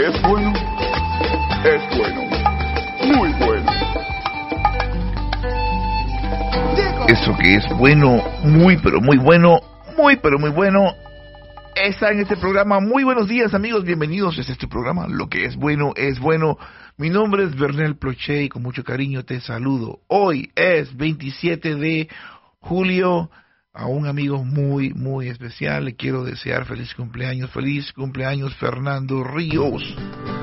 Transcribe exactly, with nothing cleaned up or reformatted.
que es bueno, es bueno, muy bueno. Eso que es bueno, muy pero muy bueno, muy pero muy bueno, está en este programa. Muy buenos días, amigos, bienvenidos a este programa. Lo que es bueno es bueno. Mi nombre es Bernel Ploché y con mucho cariño te saludo. Hoy es veintisiete de julio. A un amigo muy, muy especial le quiero desear feliz cumpleaños. Feliz cumpleaños, Fernando Ríos.